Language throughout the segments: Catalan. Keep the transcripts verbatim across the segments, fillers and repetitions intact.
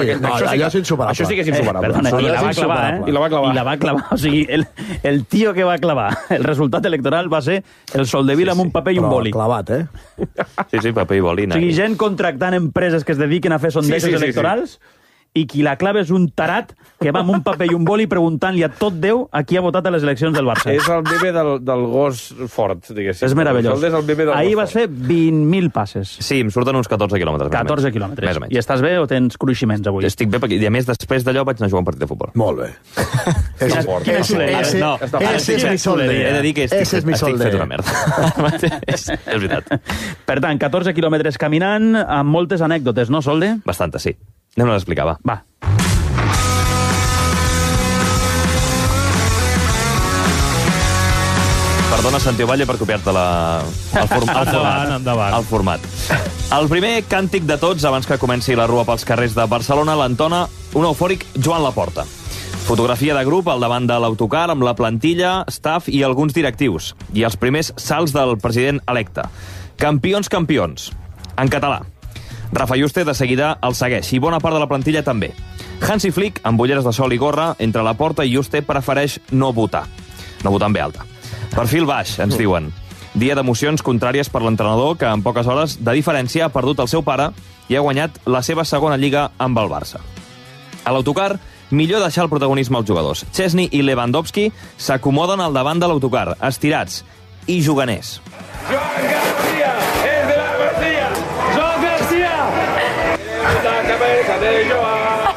allò és insuperable. Això sí que és insuperable. Eh, perdona, i la va clavar, eh? I la va clavar. I la va clavar. O sigui, el, el tio que va clavar el resultat electoral va ser el Soldevila amb un paper i un boli. Però clavat, eh? Sí, sí, paper i boli. O sigui, gent contractant empreses que es dediquen a fer sondejos Sí, sí, sí, electorals i qui la clava és un tarat que va amb un paper i un boli preguntant-li a tot Déu a qui ha votat a les eleccions del Barça. És el meme del, del gos fort, diguéssim. És meravellós. El és el meme del Ahir gos va ser vint mil passes. Sí, em surten uns catorze quilòmetres. catorze Més quilòmetres. o menys. I estàs bé o tens cruiximents avui? Estic bé, perquè, i a més, després d'allò vaig anar a jugar un partit de futbol. Molt bé. Quina- quina soleria. Ese No, ese és mi solde. He de dir que estic, Ese és mi estic solde. fet una merda. és, és veritat. Per tant, catorze quilòmetres caminant, amb moltes anècdotes, no, Solde? Bastanta, sí. Anem a l'explicar, va. Va. Perdona, Santiago Valle, per copiar-te la... el, form... el, format. endavant. el format. El primer càntic de tots, abans que comenci la rua pels carrers de Barcelona, l'entona un eufòric Joan Laporta. Fotografia de grup al davant de l'autocar amb la plantilla, staff i alguns directius. I els primers salts del president electe. Campions, campions. En català. Rafa Yuste de seguida el segueix, i bona part de la plantilla també. Hansi Flick, amb ulleres de sol i gorra, entre Laporta i Yuste prefereix no votar. No votar en B alta. Perfil baix, ens diuen. Dia d'emocions contràries per l'entrenador, que en poques hores de diferència ha perdut el seu pare i ha guanyat la seva segona lliga amb el Barça. A l'autocar, millor deixar el protagonisme als jugadors. Chesney i Lewandowski s'acomoden al davant de l'autocar, estirats i juganers. Joan García, es de la García. Joan García. La cabeza de Joan.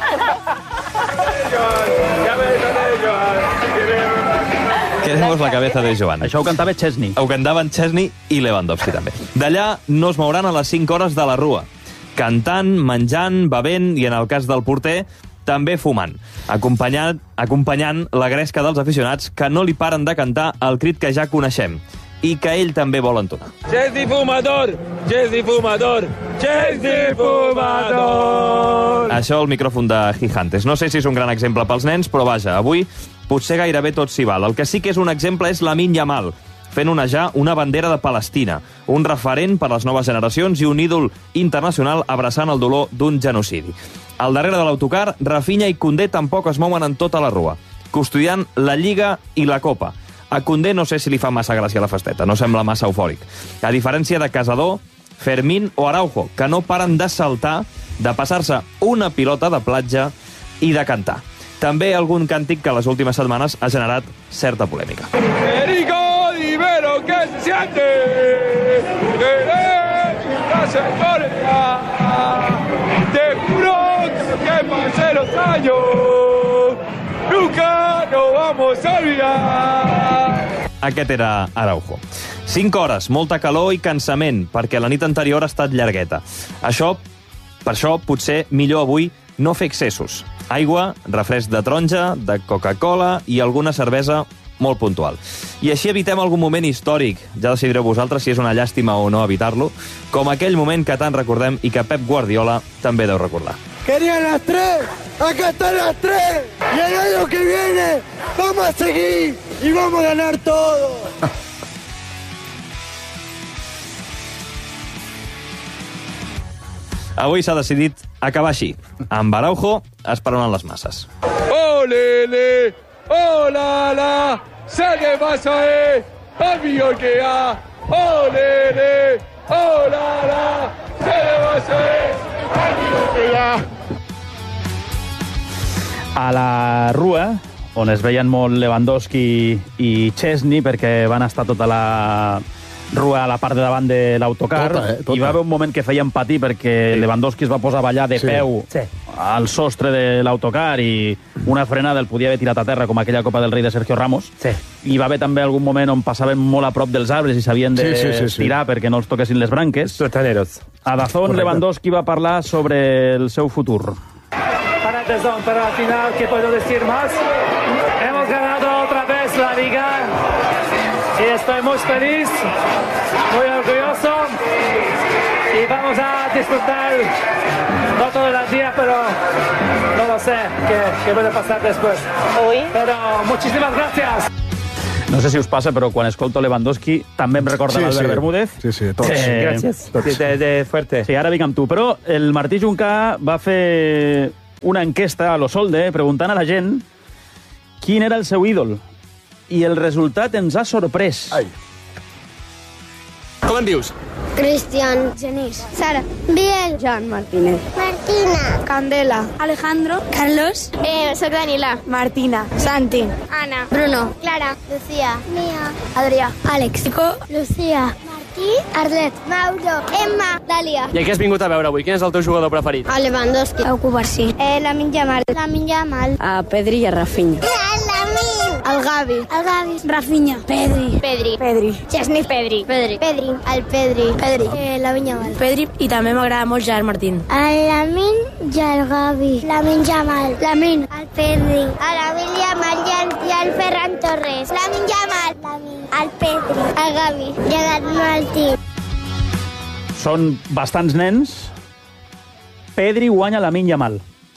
Joan, cabeza de Joan. Queremos la cabeza de Joan. Això ho cantava Chesney. Ho cantaven Chesney i Lewandowski, també. D'allà no es mouran a les cinc hores de la rua. Cantant, menjant, bevent i, en el cas del porter, també fumant. Acompanyant, acompanyant la gresca dels aficionats que no li paren de cantar el crit que ja coneixem i que ell també vol entonar. Chesney fumador, Chesney fumador, Chesney fumador. Això al micròfon de Gigantes. No sé si és un gran exemple pels nens, però vaja, avui potser gairebé tot s'hi val. El que sí que és un exemple és Lamine Yamal, fent onejar una bandera de Palestina, un referent per a les noves generacions i un ídol internacional abraçant el dolor d'un genocidi. Al darrere de l'autocar, Rafinha i Koundé tampoc es mouen en tota la rua, custodiant la Lliga i la Copa. A Koundé no sé si li fa massa gràcia la festeta, no sembla massa eufòric. A diferència de Casador, Fermín o Araujo, que no paren de saltar, de passar-se una pilota de platja i de cantar. També algun càntic que les últimes setmanes ha generat certa polèmica. Perico, dime lo que se siente. Querer la historia. Te juro que pasé los años. Nunca nos vamos a olvidar. Aquest era Araujo. Cinc hores, molta calor i cansament, perquè la nit anterior ha estat llargueta. Això, per això, potser millor avui no fer excessos. Aigua, refresc de taronja, de Coca-Cola i alguna cervesa molt puntual. I així evitem algun moment històric, ja decidireu vosaltres si és una llàstima o no evitar-lo, com aquell moment que tant recordem i que Pep Guardiola també deu recordar. Querían las tres, acá están las tres, y el año que viene vamos a seguir y vamos a ganar todo. Avui s'ha decidit acabar així, amb Araujo esperant les masses. Olele, olala, se le pasa eh, amigo que ha. Olele, olala, se le pasa eh, amigo que ha. A la rua, on es veien molt Lewandowski i Chesney, perquè van estar tota la rua a la part de davant de l'autocar, Tota, eh? Tota. i va haver un moment que feien patir perquè sí. Lewandowski es va posar a ballar de Sí. peu Sí. al sostre de l'autocar i una frenada el podia haver tirat a terra, com aquella Copa del Rei de Sergio Ramos. Sí. Hi va haver també algun moment on passaven molt a prop dels arbres i s'havien de Sí, sí, sí, sí. tirar perquè no els toquessin les branques. Sotaneros. A Dazón, Lewandowski va parlar sobre el seu futur. Para Dazón, pero al final, ¿qué puedo decir más? Hemos ganado otra vez la Liga y estoy muy feliz, muy orgulloso y vamos a disfrutar no todos los días, pero no lo sé qué, qué puede pasar después. Ui. Pero muchísimas gracias. No sé si us passa, però quan escolto Lewandowski també em recorda Sí, l'Albert sí. Bermúdez. Sí, sí, tots. Eh, Gràcies. Tots. De, de fuerte. Sí, ara vinc amb tu. Però el Martí Juncà va fer una enquesta a l'Osolde preguntant a la gent quin era el seu ídol. I el resultat ens ha sorprès. Ai. Com en dius? Cristian. Genís. Sara. Biel. Jan Martínez. Martina. Candela. Alejandro. Carlos. Eh, soc Danila. Martina. Santi. Ana. Bruno. Clara. Lucía. Mia. Adrià. Àlex. Nico. Lucía. Martí. Arlet. Mauro. Emma. Dàlia. I què has vingut a veure avui? Quin és el teu jugador preferit? A Lewandowski. Pau Cubarsí. Eh, Lamin Yamal. Lamin Yamal. A Pedri i a Rafinha. Lamin. El Gavi. El Gavi. Rafinha. Pedri. Pedri. Pedri. Chesney. Pedri. Pedri. Pedri. El Pedri. Pedri. Eh, Lamin Yamal. Pedri i també m'agrada molt Gerard Martín. El Lamin i el Gavi. Lamin Yamal. Lamin. El Pedri. El Lamin Yamal i el, i el Ferran Torres. Lamin Yamal. Lamin. El Pedri. El Gavi. Gerard Martín. Són bastants nens. Pedri guanya Lamin Yamal.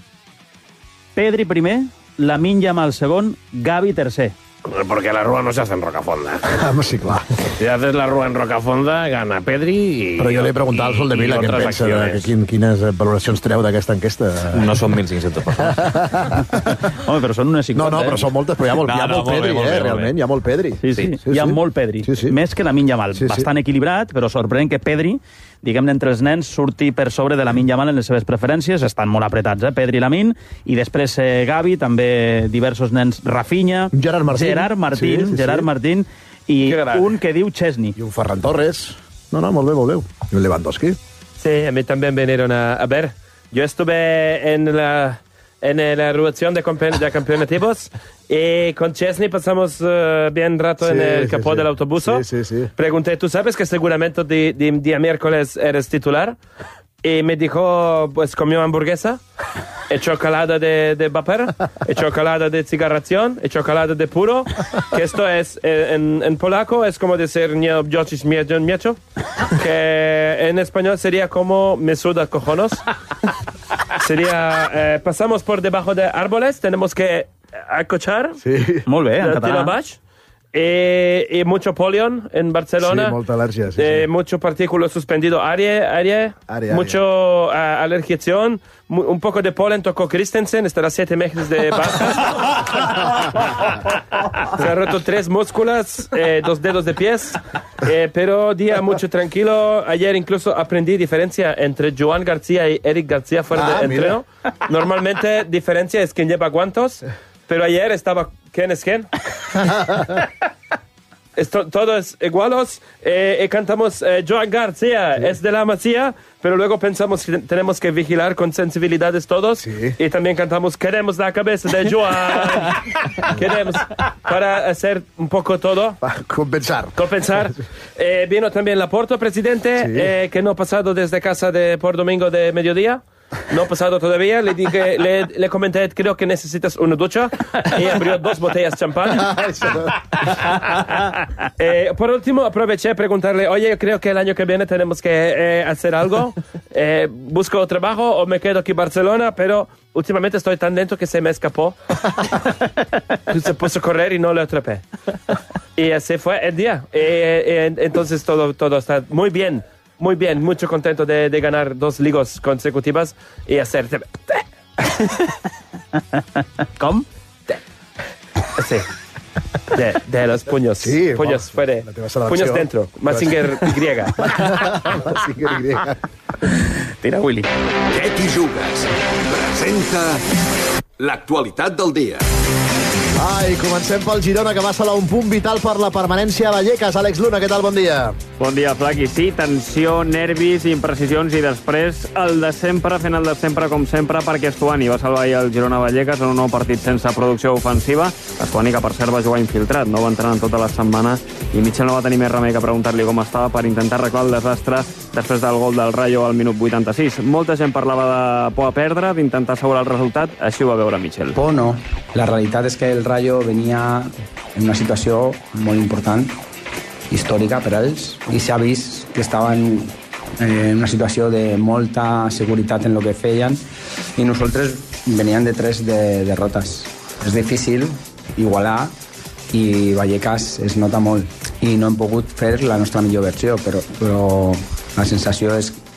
Pedri primer, Lamin Yamal segon, Gavi tercer. Porque la rúa no se hace en Rocafonda. Ah, sí, clar. Si haces la rúa en Rocafonda, gana Pedri i... Però jo li he preguntat al Sol de Vila què en pensa, de, quin, quines valoracions treu d'aquesta enquesta. No són mil cinc-cents persones. Home, però són unes cinquanta. No, no, però són moltes, però hi ha molt, No, hi ha no, molt molt Pedri, bé, molt eh, bé, molt realment, bé. hi ha molt Pedri. Sí, sí, sí, hi ha sí. molt Pedri. Sí, sí. Més que Lamin Yamal. Sí, sí. Bastant equilibrat, però sorprèn que Pedri, diguem-ne, entre els nens, surti per sobre de Lamin Yamal en les seves preferències. Estan molt apretats, eh? Pedri i Lamin. I després eh, Gavi, també diversos nens. Rafinha. Gerard Martín. Gerard Martín. Sí, sí, Gerard sí. Martín. I un que diu Chesney. I un Ferran Torres. No, no, molt bé, molt bé. I un Lewandowski. Sí, a mí también vinieron a, a ver. Yo estuve en la, en la reunión de, campe- de campeonativos y con Chesney pasamos uh, bien rato Sí, en el sí, capó sí. del autobús. Sí, sí, sí. Pregunté, ¿tú sabes que seguramente di- di- día miércoles eres titular? Y me dijo, pues comió hamburguesa, y chocolate de, de vapor, y chocolate de cigarración, y chocolate de puro, que esto es, eh, en, en polaco, es como decir, nie objoczysz miecho, miecho, que en español sería como me suda cojones. Sería, eh, pasamos por debajo de árboles, tenemos que acochar. Sí. Molt bé, en de català. tiro baix. Y, y mucho polion en Barcelona. Sí, molta al·lèrgia, sí, Eh, sí. mucho partículo suspendido, aire, aire, Aire, mucho uh, alergiación, mu- un poco de polen tocó Christensen, estará siete meses de baja. Se ha roto tres músculas, eh, dos dedos de pies, eh, pero día mucho tranquilo. Ayer incluso aprendí diferencia entre Joan García y Eric García fuera Ah, de mira. entreno. Normalmente diferencia es quien lleva guantos, pero ayer estaba quién es quién. Esto, todos igualos eh, y cantamos eh, Joan García es de la Masía, pero luego pensamos que tenemos que vigilar con sensibilidades todos. Sí. Y también cantamos queremos la cabeza de Joan. Queremos para hacer un poco todo. Va, compensar. Compensar. Eh, vino también Laporto, presidente, Sí. eh, que no ha pasado desde casa de por domingo de mediodía. No ha pasado todavía. Le dije, le, le comenté, creo que necesitas una ducha. Y abrió dos botellas de champán. Eh, por último, aproveché a preguntarle, oye, yo creo que el año que viene tenemos que eh, hacer algo. Eh, busco trabajo o me quedo aquí en Barcelona, pero últimamente estoy tan lento que se me escapó. Se puso a correr y no le atrapé. Y así fue el día. Eh, eh, entonces todo, todo está muy bien. Muy bien, mucho contento de, de ganar dos ligas consecutivas y hacer... Com? Sí. De, de los puños. Sí, puños vamos, fuera. la teva selecció. Puños dentro. Mazinger Y. Mazinger Y. Tira, Willy. Què t'hi jugues? Presenta l'actualitat del dia. Ai, comencem pel Girona, que va salar un punt vital per la permanència a Vallecas. Àlex Luna, què tal? Bon dia. Bon dia, Flaqui. Sí, tensió, nervis, imprecisions i després el de sempre, fent el de sempre com sempre, perquè Estuani va salvar ahir el Girona Vallecas en un nou partit sense producció ofensiva. Estuani, que per cert va jugar infiltrat, no va entrenar tota la setmana i Michel no va tenir més remei que preguntar-li com estava per intentar arreglar el desastre després del gol del Rayo al minut vuitanta-sis. Molta gent parlava de por a perdre, d'intentar assegurar el resultat, així ho va veure Michel. Por no. La realitat és que el Rayo venia en una situació molt important, històrica per a ells, i s'ha vist que estaven en una situació de molta seguretat en el que feien, i nosaltres veníem de tres de derrotes. És difícil igualar i Vallecas es nota molt i no hem pogut fer la nostra millor versió, però, però la sensació és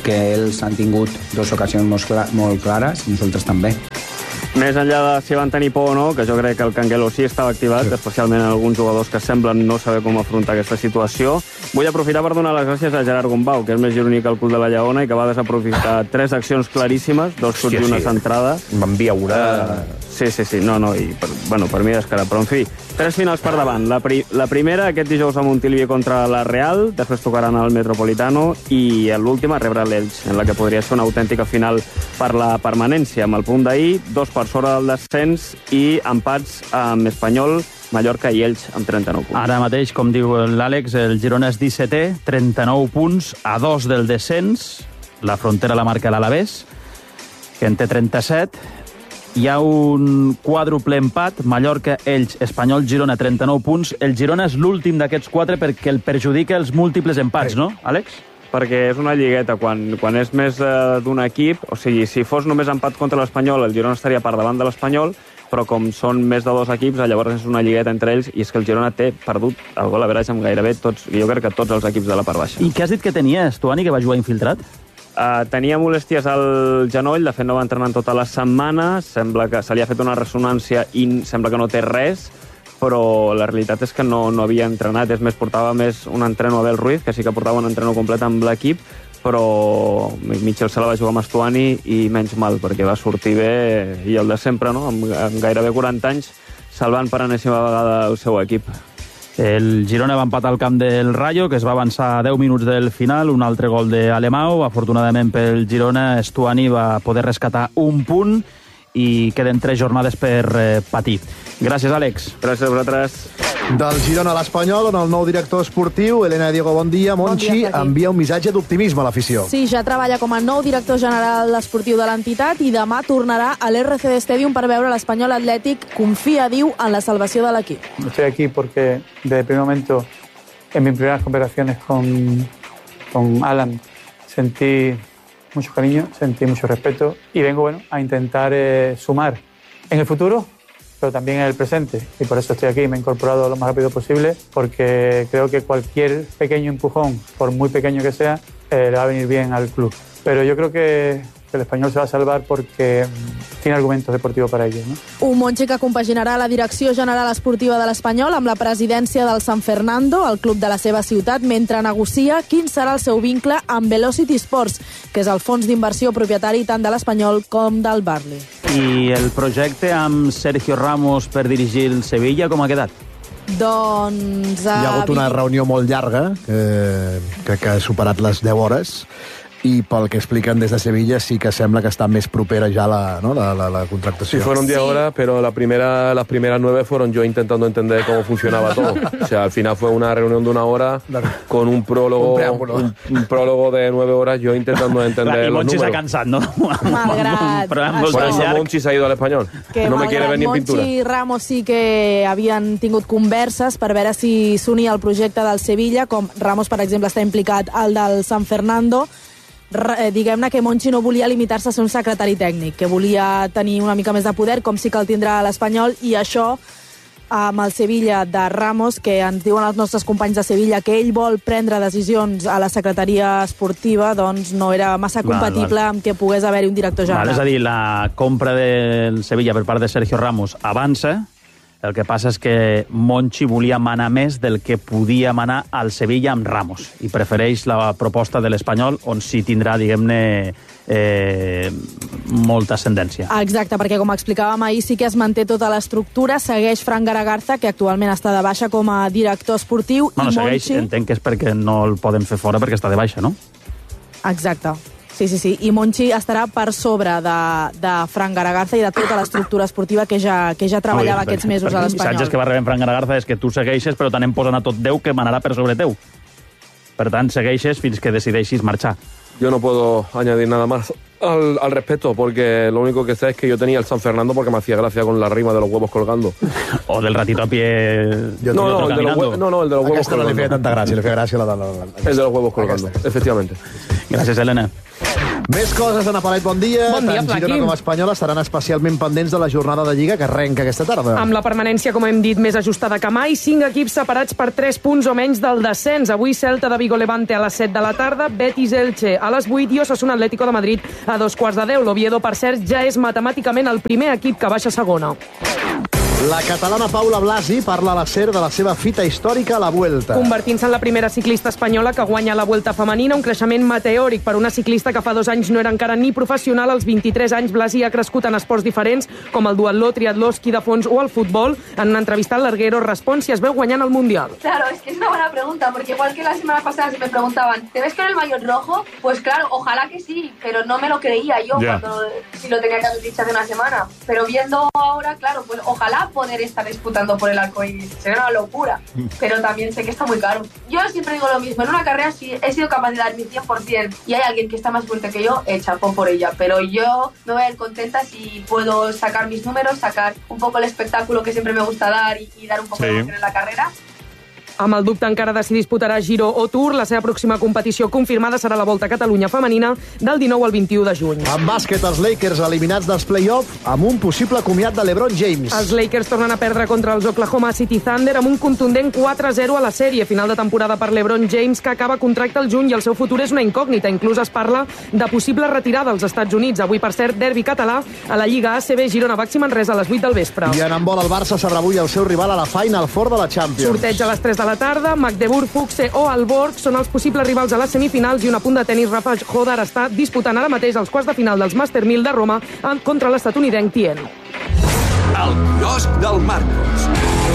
que ells han tingut dues ocasions molt, cla molt clares i nosaltres també. Més enllà de si van tenir por o no, que jo crec que el Canguelo sí estava activat, sí. especialment alguns jugadors que semblen no saber com afrontar aquesta situació. Vull aprofitar per donar les gràcies a Gerard Gombau, que és més gironí que el cul de la Lleona i que va desaprofitar tres accions claríssimes, dos xuts i una centrada. M'envia una... Uh, sí, sí, sí, no, no, i per, bueno, per mi descarat, però en fi, tres finals per davant. La, pri la primera, aquest dijous a Montilivi contra la Real, després tocaran al Metropolitano, i l'última rebre l'Elx, en la que podria ser una autèntica final per la permanència, amb el punt d'ahir, dos per sobre del descens i empats amb Espanyol, Mallorca i Elx amb trenta-nou punts. Ara mateix, com diu l'Àlex, el Girona és dissetè, trenta-nou punts, a dos del descens. La frontera la marca l'Alavés, que en té trenta-set. Hi ha un quàdruple empat, Mallorca, Elx, Espanyol, Girona, trenta-nou punts. El Girona és l'últim d'aquests quatre perquè el perjudica els múltiples empats, no, Àlex? Perquè és una lligueta. Quan, quan és més uh, d'un equip, o sigui, si fos només empat contra l'Espanyol, el Girona estaria per davant de l'Espanyol, però com són més de dos equips, llavors és una lligueta entre ells, i és que el Girona té perdut el gol average amb gairebé tots, jo crec que tots els equips de la part baixa. I què has dit que tenia Stuani, que va jugar infiltrat? Uh, tenia molèsties al genoll, de fet no va entrenar tota la setmana, sembla que se li ha fet una ressonància i sembla que no té res, però la realitat és que no, no havia entrenat, és més, portava més un entreno a Abel Ruiz, que sí que portava un entreno complet amb l'equip, però Michel se la va jugar amb Stuani i menys mal, perquè va sortir bé, i el de sempre, no? amb, amb gairebé quaranta anys, salvant per enèsima vegada el seu equip. El Girona va empatar al camp del Rayo, que es va avançar a deu minuts del final, un altre gol d'Alemão. Afortunadament pel Girona, Stuani va poder rescatar un punt i queden tres jornades per eh, patir. Gràcies, Àlex. Gràcies a vosaltres. Del Girona a l'Espanyol, on el nou director esportiu, Elena Diego, bon dia. Monchi, bon dia, envia un missatge d'optimisme a l'afició. Sí, ja treballa com a nou director general esportiu de l'entitat i demà tornarà a l'R C D Stadium per veure l'Espanyol Atlètic. Confia, diu, en la salvació de l'equip. Estoy aquí porque desde el primer momento, en mis primeras conversaciones con, con Alan, sentí mucho cariño, sentí mucho respeto y vengo bueno, a intentar eh, sumar en el futuro, pero también en el presente. Y por eso estoy aquí, me he incorporado lo más rápido posible, porque creo que cualquier pequeño empujón, por muy pequeño que sea, eh, le va a venir bien al club. Pero yo creo que, que el Espanyol se va a salvar porque tiene argumentos deportivos para ello, ¿no? Un Monchi que compaginarà la direcció general esportiva de l'Espanyol amb la presidència del San Fernando, el club de la seva ciutat, mentre negocia quin serà el seu vincle amb Velocity Sports, que és el fons d'inversió propietari tant de l'Espanyol com del Barley. I el projecte amb Sergio Ramos per dirigir el Sevilla, com ha quedat? Doncs... Hi ha hagut una reunió molt llarga, que crec que ha superat les deu hores, y pel que explican desde Sevilla sí que sembla que está més propera ya la, ¿no? la, la, la contratación. Sí, fueron diez sí. horas, pero la primera, las primeras nueve fueron yo intentando entender cómo funcionaba todo. O sea, al final fue una reunión de una hora con un prólogo, un, un, un prólogo de nueve horas, yo intentando entender y los Monchi números. s'ha cansat, no? Malgrat Por eso Monchi se ha ido al Espanyol. Que no me quiere ver ni en pintura. Monchi i Ramos sí que havien tingut converses per veure si s'unia al projecte del Sevilla, com Ramos, per exemple, està implicat al del San Fernando. Eh, diguem-ne que Monchi no volia limitar-se a ser un secretari tècnic, que volia tenir una mica més de poder, com sí que el tindrà a l'Espanyol, i això amb el Sevilla de Ramos, que ens diuen els nostres companys de Sevilla que ell vol prendre decisions a la secretaria esportiva, doncs no era massa compatible val, val. amb que pogués haver-hi un director general. Val, és a dir, la compra del Sevilla per part de Sergio Ramos avança. El que passa és que Monchi volia manar més del que podia manar al Sevilla amb Ramos i prefereix la proposta de l'Espanyol, on sí tindrà, diguem-ne, eh, molta ascendència. Exacte, perquè com explicàvem ahir, sí que es manté tota l'estructura, segueix Fran Garagarza, que actualment està de baixa com a director esportiu, bueno, i segueix, Monchi... entenc que és perquè no el poden fer fora perquè està de baixa, no? Exacte. Sí, sí, sí. I Monchi estarà per sobre de, de Fran Garagarza i de tota l'estructura esportiva que ja, que ja treballava aquests mesos a l'Espanyol. Els missatges que va rebent Fran Garagarza és que tu segueixes, però t'anem posant a tot Déu que manarà per sobre teu. Per tant, segueixes fins que decideixis marxar. Yo no puedo añadir nada más al, al respecto, porque lo único que sé es que yo tenía el San Fernando porque me hacía gracia con la rima de los huevos colgando. O del ratito a pie... Yo no, no, el de los huevos, no, no, el de los huevos colgando. No le feia tanta gràcia, le feia gràcia la, la, la, la... El de los huevos colgando, efectivamente. Gràcies, Elena. Més coses, Ana Palet, bon dia. Bon dia, Tant Girona Plaqui. com Espanyola estaran especialment pendents de la jornada de Lliga que arrenca aquesta tarda. Amb la permanència, com hem dit, més ajustada que mai, cinc equips separats per tres punts o menys del descens. Avui Celta de Vigo Levante a les set de la tarda, Betis Elche a les vuit i Osasuna Atlético de Madrid a dos quarts de deu. L'Oviedo, per cert, ja és matemàticament el primer equip que baixa a segona. La catalana Paula Blasi parla a la SER de la seva fita històrica a la Vuelta. Convertint-se en la primera ciclista espanyola que guanya la Vuelta femenina, un creixement meteòric per una ciclista que fa dos anys no era encara ni professional. Als vint-i-tres anys, Blasi ha crescut en esports diferents, com el duatló, triatló, esquí de fons o el futbol. En una entrevista, el Larguero respon si es veu guanyant el Mundial. Claro, es que es una buena pregunta, porque igual que la semana pasada se me preguntaban, ¿te ves con el maillot rojo? Pues claro, ojalá que sí, pero no me lo creía yo Ya. cuando si lo tenía que haber dicho hace una semana. Pero viendo ahora, claro, pues ojalá poder estar disputando por el arcoíris. Sería una locura, pero también sé que está muy caro. Yo siempre digo lo mismo, en una carrera si he sido capaz de dar mi cien por ciento y hay alguien que está más fuerte que yo, eh, chapó por ella. Pero yo me voy a ir contenta si puedo sacar mis números, sacar un poco el espectáculo que siempre me gusta dar y, y dar un poco de emoción en la carrera. Amb el dubte encara de si disputarà Giro o Tour, la seva pròxima competició confirmada serà la Volta a Catalunya femenina del dinou al vint-i-u de juny. En bàsquet, els Lakers eliminats dels play-off amb un possible comiat de LeBron James. Els Lakers tornen a perdre contra els Oklahoma City Thunder amb un contundent quatre a zero a la sèrie. Final de temporada per LeBron James, que acaba contracte al juny i el seu futur és una incògnita. Inclús es parla de possible retirada als Estats Units. Avui, per cert, derbi català a la Lliga A C B Girona Baxi Manresa a les vuit del vespre. I en handbol, el Barça sabrà avui el seu rival a la Final Four de la Champions. Sorteig a les tres de la tarda, Magdeburg, Fuxe o Alborg són els possibles rivals a les semifinals i un apunt de tenis. Rafa Jodar està disputant ara mateix els quarts de final dels Master mil de Roma contra l'estatunidenc Tien. El quiosc del Marcos.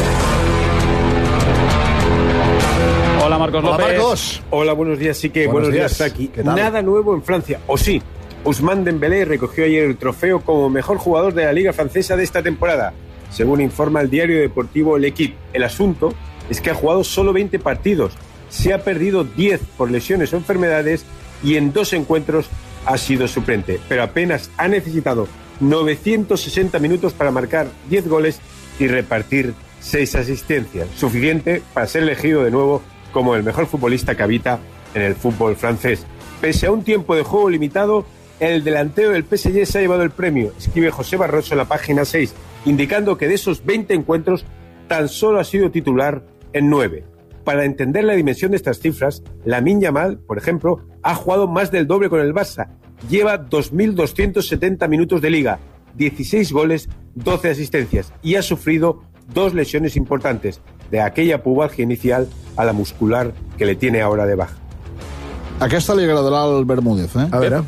Hola, Marcos Hola, López. Marcos. Hola, buenos días. Sí que Buenos buenos, días, días. Taki. ¿Qué tal? Nada nuevo en Francia. O sí, Ousmane Dembélé recogió ayer el trofeo como mejor jugador de la Liga Francesa de esta temporada, según informa el diario deportivo L'Équipe. El asunto es que ha jugado solo veinte partidos, se ha perdido diez por lesiones o enfermedades y en dos encuentros ha sido suplente, pero apenas ha necesitado novecientos sesenta minutos para marcar diez goles y repartir seis asistencias, suficiente para ser elegido de nuevo como el mejor futbolista que habita en el fútbol francés. Pese a un tiempo de juego limitado, el delantero del P S G se ha llevado el premio, escribe José Barroso en la página seis, indicando que de esos veinte encuentros tan solo ha sido titular en nueve. Para entender la dimensión de estas cifras, Lamine Yamal, por ejemplo, ha jugado más del doble con el Barça. Lleva dos mil doscientos setenta minutos de liga, dieciséis goles, doce asistencias y ha sufrido dos lesiones importantes, de aquella pubalgia inicial a la muscular que le tiene ahora de baja. Aquesta li agradarà al Bermúdez, eh? A veure.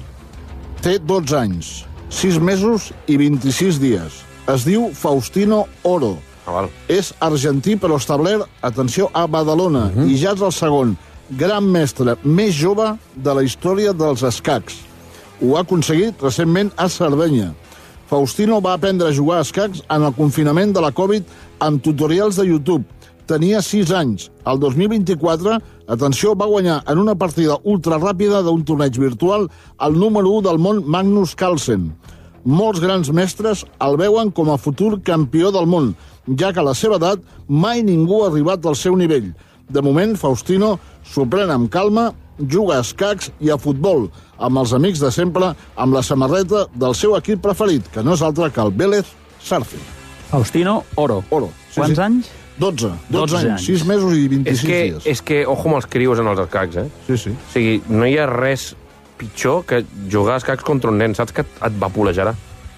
Té dotze anys, sis mesos i vint-i-sis dies. Es diu Faustino Oro. Ah, val. És argentí, però establert, atenció, a Badalona, uh -huh. i ja és el segon gran mestre més jove de la història dels escacs. Ho ha aconseguit recentment a Sardenya. Faustino va aprendre a jugar a escacs en el confinament de la Covid amb tutorials de YouTube. Tenia sis anys. El dos mil vint-i-quatre, atenció, va guanyar en una partida ultraràpida d'un torneig virtual el número u del món, Magnus Carlsen. Molts grans mestres el veuen com a futur campió del món, ja que a la seva edat mai ningú ha arribat al seu nivell. De moment, Faustino s'ho pren amb calma, juga a escacs i a futbol, amb els amics de sempre, amb la samarreta del seu equip preferit, que no és altre que el Vélez Sarsfield. Faustino Oro. Oro. Sí, Quants sí. anys? dotze. dotze dotze anys, anys. sis mesos i És vint-i-sis que, dies. és que, ojo amb els crios en els escacs, eh? Sí, sí. O sigui, no hi ha res pitjor que jugar a escacs contra un nen, saps que et, et vapulejarà.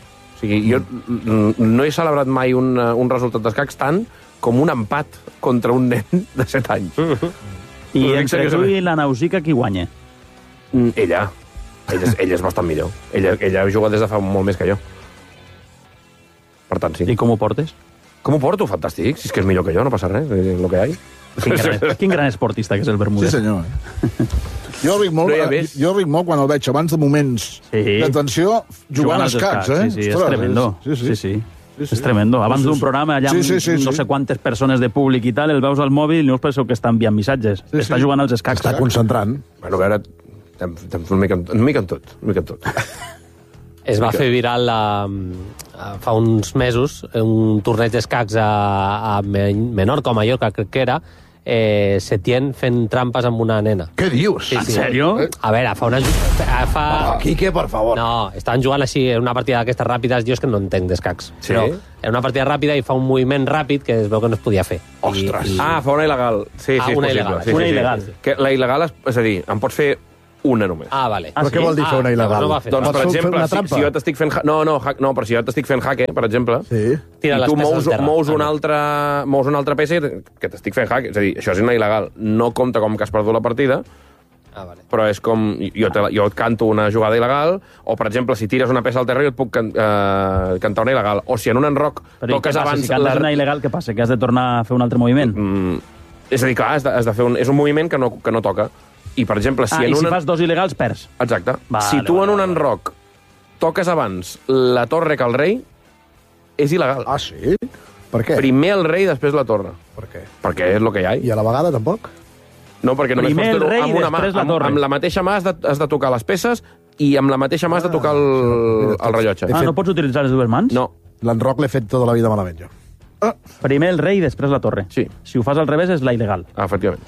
O sigui, jo mm. no he celebrat mai un, un resultat d'escacs tant com un empat contra un nen de set anys. I Ho dic entre tu seriosament. i la Nausica, qui guanya? Mm, Ella. Ella és, ella és bastant millor. Ella, ella juga des de fa molt més que jo. Per tant, sí. I com ho portes? Com ho porto? Fantàstic. Si és que és millor que jo, no passa res. És el que hi ha. Quin gran, quin gran esportista que és el Bermúdez. Sí, senyor. Jo ric molt, No hi ha no més. jo ric molt quan el veig abans de moments Sí. d'atenció jugant a als escacs, eh? Sí, sí, és Ostres, tremendo. Sí, sí. sí, sí. És tremendo. Abans d'un programa, allà amb Sí, sí, sí, no sí. sé quantes persones de públic i tal, el veus al mòbil i no us penseu que està enviant missatges. Sí, Està sí. jugant als escacs. Està concentrant. Bueno, a veure, estem, estem una, mica, en- una mica en tot. Una mica en tot. Es va fer viral la, fa uns mesos un torneig d'escacs a, a Men- Menorca o Mallorca, crec que era, eh, Setién fent trampes amb una nena. Què dius? Sí, En sí. sèrio? A veure, fa una... Fa... Oh, Quique, per favor. No, estaven jugant així en una partida d'aquestes ràpides, jo és que no entenc d'escacs. Sí? Però en una partida ràpida i fa un moviment ràpid que es veu que no es podia fer. Ostres. I, i... Ah, fa una il·legal. Sí, Ah, sí, és una possible. il·legal. Sí, Una sí, sí. il·legal. Que la il·legal, és, és a dir, en pots fer una només. Ah, vale. Però què vol dir fer una il·legal? No va fer. Doncs, per Pots fer exemple, una si, trampa? si jo t'estic fent... ha- No, no, ha- no, però si jo t'estic fent jaque, per exemple, Sí. Tira i les tu peces mous, al terra. mous, Ah, una no. altra, mous una altra peça i que t'estic fent jaque. És a dir, això és una il·legal. No compta com que has perdut la partida, Ah, vale. però és com... Jo, te, jo et canto una jugada il·legal, o, per exemple, si tires una peça al terra, jo et puc can, eh, cantar una il·legal. O si en un enroc Però i què toques passa? abans... Si cantes una il·legal, què passa? Que has de tornar a fer un altre moviment? Mm, és a dir, clar, has de, has de fer un, és un moviment que no, que no toca. I, per exemple, si ah, en i si un... fas dos il·legals, perds. Exacte. Vale, si tu vale, en un vale. enroc toques abans la torre que el rei, és il·legal. Ah, sí? Per què? Primer el rei, després la torre. Per què? Perquè és el que hi ha. I a la vegada tampoc? No, perquè només Primer pots el fer-ho rei, amb una mà. després la Amb, torre. amb la mateixa mà has de, has de tocar les peces i amb la mateixa mà has de tocar el, el rellotge. Ah, no pots utilitzar les dues mans? No. L'enroc l'he fet tota la vida malament, jo. Primer el rei, després la torre. Sí. Si ho fas al revés, és la il·legal. Ah, efectivament.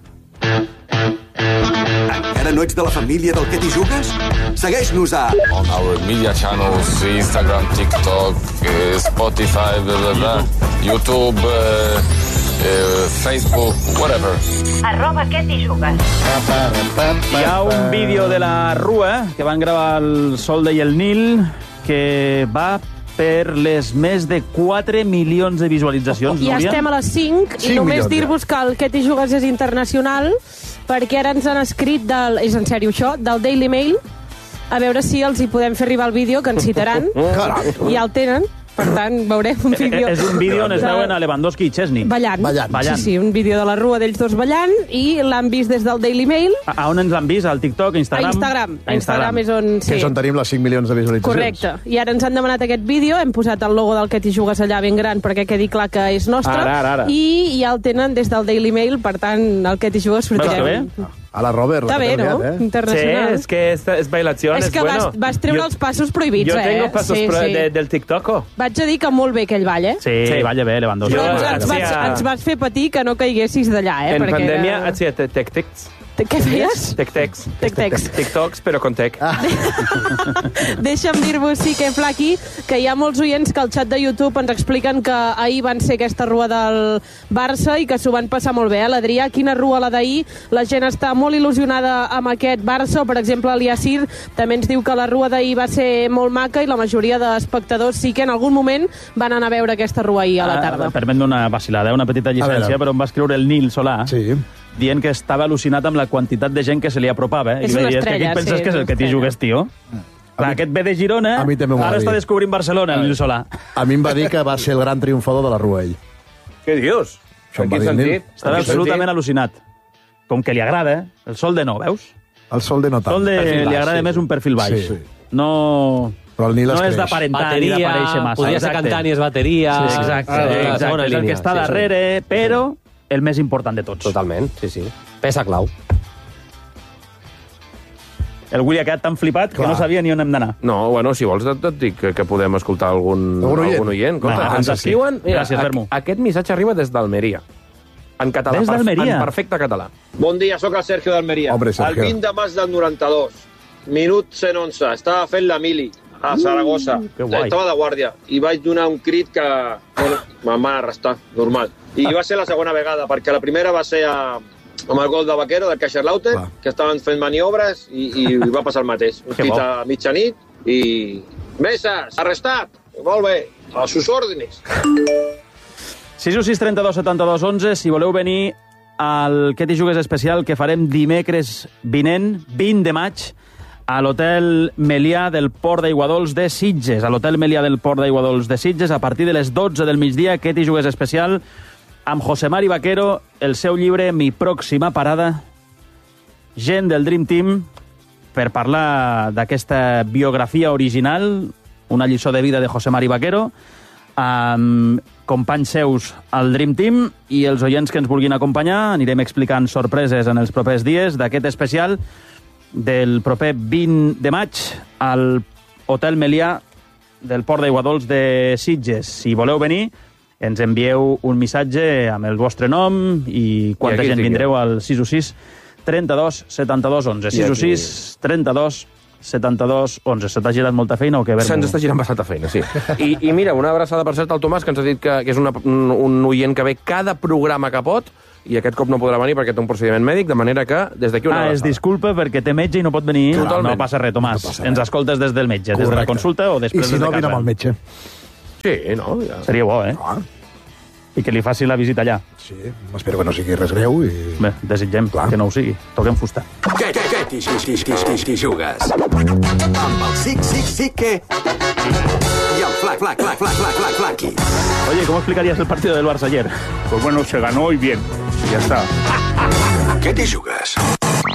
Encara no ets de la família del que t'hi jugues? Segueix-nos a... On our media channels, Instagram, TikTok, eh, Spotify, blah, blah, blah, YouTube, eh, eh, Facebook, whatever. Arroba què t'hi jugues. Hi ha un vídeo de la Rua que van gravar el Solde i el Nil que va per les més de quatre milions de visualitzacions, I Núria. estem a les cinc, i cinc només milions, dir-vos que el Què t'hi jugues és internacional, perquè ara ens han escrit, del, és en sèrio això, del Daily Mail, a veure si els hi podem fer arribar el vídeo, que ens citaran. Caram. Ja el tenen, per tant, veurem un vídeo. És un vídeo on es de- veuen a Lewandowski i Chesney. Ballant. Ballant. Sí, sí, un vídeo de la Rua d'ells dos ballant, i l'han vist des del Daily Mail. A, a on ens han vist? Al TikTok, a Instagram? A Instagram. A Instagram és on... Que és on tenim les cinc milions de visualitzacions. Correcte. I ara ens han demanat aquest vídeo, hem posat el logo del Que t'hi jugues allà ben gran perquè quedi clar que és nostre, Ara, ara, ara. i ja el tenen des del Daily Mail, per tant, el Que t'hi jugues sortirem. A la Robert. Està la que bé, t'he no? enviat, eh? Internacional. Sí, es que es, es bailación, És es que bueno. vas, vas treure Yo- els passos prohibits, Yo eh? tengo pasos sí, pro- sí. de- del TikTok. Vaig a dir que molt bé aquell ball, eh? Sí, sí. Balla bé, Lewandowski. Però ens, ens, vas, hacía- ens vas fer patir que no caiguessis d'allà, eh? En perquè pandemia era... hacía te- tec-tecs. Què feies? Tec-tecs. Tec-tecs. TikToks, pero con tec. Deixa'm dir-vos, sí que Flaqui, que hi ha molts oients que al xat de YouTube ens expliquen que ahir van ser aquesta rua del Barça i que s'ho van passar molt bé. Eh? L'Adrià, quina rua la d'ahir? La gent està molt il·lusionada amb aquest Barça. O, per exemple, el Yassir també ens diu que la rua d'ahir va ser molt maca i la majoria d'espectadors sí que en algun moment van anar a veure aquesta rua ahir a la tarda. Ah, permet una vacilada, una petita llicència, però em va escriure el Nil Solà, sí. dient que estava al·lucinat amb la quantitat de gent que se li apropava. Eh? És I una va dir, estrella, és que aquí penses sí, que és el és que t'hi una jugues, tio. Clar, aquest ve de Girona, A mi també m'ho va ara dir. està descobrint Barcelona, el Nil Solà. A mi em va dir que va ser el gran triomfador de la Rua, ell. Què dius? Això em va dir el Nil. Estava absolutament al·lucinat. Com que li agrada, eh? El sol de no, veus? El sol de no tant. Sol de Perfil li baix, agrada sí, més sí. un perfil baix. Sí, sí. No... Però el Nil no es és creix. d'aparentar ni Bateria, d'aparèixer massa. podria ser Exacte. cantant i és bateria. Sí, exacte, Ah, exacte. segona És el que línia. està Sí, sí. darrere, però el més important de tots. Totalment, sí, sí. Peça clau. El Willy ha quedat tan flipat que Clar. no sabia ni on hem d'anar. No, bueno, si vols et, et dic que, que podem escoltar algun, Algun oient? algun oient. Compte, Va, ens sí. escriuen... Gràcies, a- Fermo. Aquest missatge arriba des d'Almeria. En català. Des d'Almeria? En perfecte català. Bon dia, sóc el Sergio d'Almeria. Hombre, El Sergio. vint de maig del noranta-dos, minut cent onze, estava fent la mili a Saragossa. que guai. Estava de guàrdia i vaig donar un crit que bueno, me'n van arrestar, normal. I va ser la segona vegada, perquè la primera va ser a, amb el gol de Vaquero, del Kaiserslautern, que estaven fent maniobres i, i va passar el mateix. Un Que crit bo. a mitjanit i... Mesas, arrestat! Molt bé, a sus órdenes. sis u sis trenta-dos setanta-dos onze, si voleu venir al Que t'hi jugues especial que farem dimecres vinent, vint de maig, a l'Hotel Melià del Port d'Aiguadols de Sitges. A l'Hotel Melià del Port d'Aiguadols de Sitges, a partir de les dotze del migdia, Que t'hi jugues especial, amb José Mari Vaquero, el seu llibre Mi pròxima parada, gent del Dream Team, per parlar d'aquesta biografia original, una lliçó de vida de José Mari Vaquero, amb companys seus al Dream Team i els oients que ens vulguin acompanyar. Anirem explicant sorpreses en els propers dies d'aquest especial del proper vint de maig al Hotel Melià del Port d'Aiguadols de Sitges. Si voleu venir, ens envieu un missatge amb el vostre nom i quanta I gent tinguem. vindreu al sis u sis trenta-dos setanta-dos onze. sis u sis trenta-dos setanta-dos onze. Se t'ha girat molta feina o què? Se'ns està girant bastanta feina, sí. I, I mira, una abraçada per cert al Tomàs, que ens ha dit que, que és una, un, un oient que ve cada programa que pot, i aquest cop no podrà venir perquè té un procediment mèdic, de manera que des d'aquí una Ah, abraçada. es disculpa perquè té metge i no pot venir. Totalment. No passa res, Tomàs. No passa res. Ens escoltes des del metge, des de la Correcte. consulta o després I si des de no, casa. vine amb el metge. Sí, no? Ja. Seria bo, eh? Ah, I que li faci la visita allà. sí, espero que no sigui res greu. I... Bé, desitgem Clar. que no ho sigui. Toquem fusta. Què, què, què, t'hi, t'hi, t'hi, t'hi, t'hi jugues? Amb el Sic, Sic, Sic, que... I el Flac, Flac, Flac, Flac, Flac, Flac, Flaqui. Oye, ¿cómo explicarías el partido del Barça ayer? Pues bueno, se ganó y bien. Ya está. Què t'hi jugues?